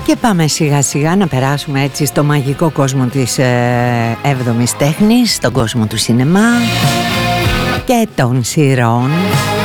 Και πάμε σιγά σιγά να περάσουμε έτσι στο μαγικό κόσμο της 7ης τέχνης, στον κόσμο του σινεμά και των σειρών.